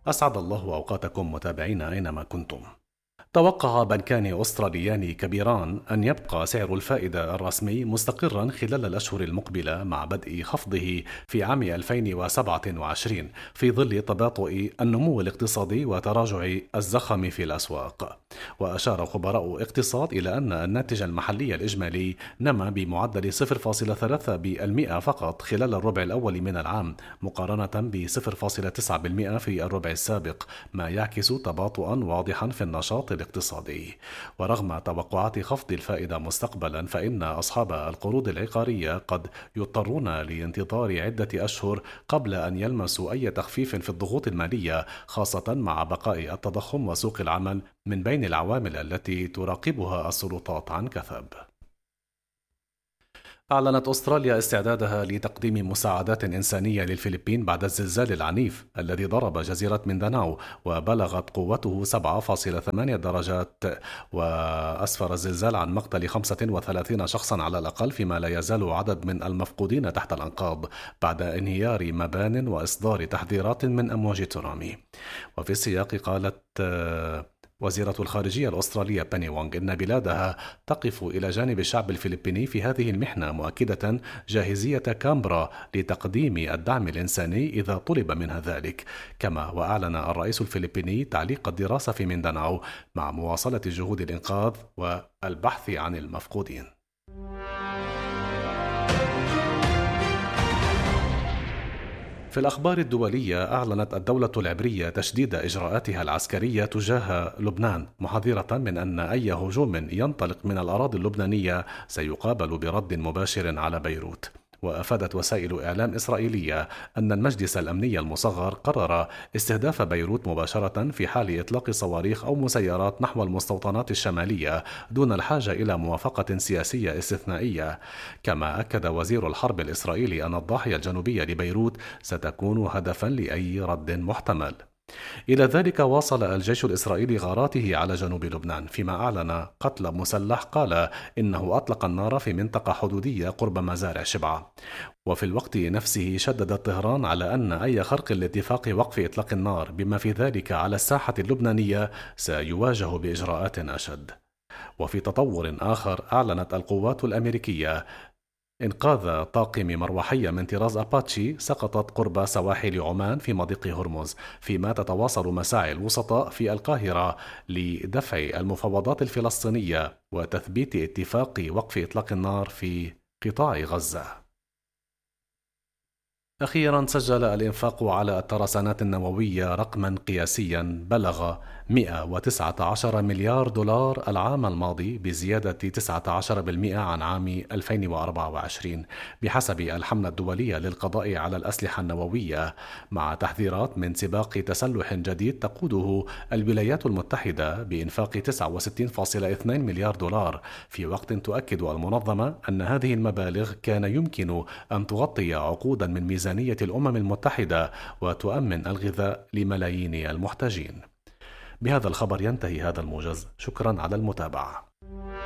أسعد الله أوقاتكم متابعينا أينما كنتم. توقع بنكان أستراليان كبيران أن يبقى سعر الفائدة الرسمي مستقرا خلال الأشهر المقبلة مع بدء خفضه في عام 2027 في ظل تباطؤ النمو الاقتصادي وتراجع الزخم في الأسواق. وأشار خبراء اقتصاد إلى أن الناتج المحلي الإجمالي نما بمعدل 0.3% فقط خلال الربع الأول من العام مقارنة ب 0.9% في الربع السابق، ما يعكس تباطؤا واضحا في النشاط الاقتصادي. ورغم توقعات خفض الفائدة مستقبلا، فإن أصحاب القروض العقارية قد يضطرون لانتظار عدة أشهر قبل أن يلمسوا أي تخفيف في الضغوط المالية، خاصة مع بقاء التضخم وسوق العمل من بين العوامل التي تراقبها السلطات عن كثب. أعلنت أستراليا استعدادها لتقديم مساعدات إنسانية للفلبين بعد الزلزال العنيف الذي ضرب جزيرة مينداناو وبلغت قوته 7.8 درجات، وأسفر الزلزال عن مقتل 35 شخصا على الأقل، فيما لا يزال عدد من المفقودين تحت الأنقاض بعد انهيار مبان وإصدار تحذيرات من أمواج تسونامي. وفي السياق قالت وزيرة الخارجية الأسترالية بيني وونغ إن بلادها تقف إلى جانب الشعب الفلبيني في هذه المحنة، مؤكدة جاهزية كامبرا لتقديم الدعم الإنساني إذا طلب منها ذلك. كما وأعلن الرئيس الفلبيني تعليق الدراسة في مينداناو مع مواصلة جهود الإنقاذ والبحث عن المفقودين. في الأخبار الدولية، أعلنت الدولة العبرية تشديد إجراءاتها العسكرية تجاه لبنان، محذرة من أن أي هجوم ينطلق من الأراضي اللبنانية سيقابل برد مباشر على بيروت. وأفادت وسائل إعلام إسرائيلية أن المجلس الأمني المصغر قرر استهداف بيروت مباشرة في حال إطلاق صواريخ أو مسيرات نحو المستوطنات الشمالية دون الحاجة إلى موافقة سياسية استثنائية. كما أكد وزير الحرب الإسرائيلي أن الضاحية الجنوبية لبيروت ستكون هدفا لأي رد محتمل. إلى ذلك واصل الجيش الإسرائيلي غاراته على جنوب لبنان، فيما أعلن قتل مسلح قال إنه أطلق النار في منطقة حدودية قرب مزارع شبعة. وفي الوقت نفسه شددت طهران على أن أي خرق لاتفاق وقف إطلاق النار بما في ذلك على الساحة اللبنانية سيواجه بإجراءات أشد. وفي تطور آخر، أعلنت القوات الأمريكية إنقاذ طاقم مروحية من طراز أباتشي سقطت قرب سواحل عمان في مضيق هرمز، فيما تتواصل مساعي الوسطاء في القاهرة لدفع المفاوضات الفلسطينية وتثبيت اتفاق وقف إطلاق النار في قطاع غزة. أخيرا، سجل الإنفاق على الترسانات النووية رقما قياسيا بلغ 119 مليار دولار العام الماضي، بزيادة 19% عن عام 2024 بحسب الحملة الدولية للقضاء على الأسلحة النووية، مع تحذيرات من سباق تسلح جديد تقوده الولايات المتحدة بإنفاق 69.2 مليار دولار، في وقت تؤكد المنظمة أن هذه المبالغ كان يمكن أن تغطي عقودا من ميزانية الأمم المتحدة وتؤمن الغذاء لملايين المحتاجين. بهذا الخبر ينتهي هذا الموجز، شكرا على المتابعة.